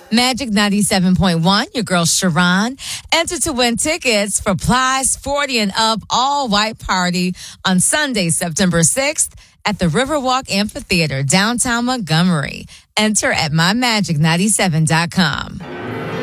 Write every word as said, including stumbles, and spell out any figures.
Magic ninety-seven point one, your girl Sharon. Enter to win tickets for Plies forty and Up all-white party on Sunday, September sixth at the Riverwalk Amphitheater, downtown Montgomery. Enter at my magic ninety-seven dot com.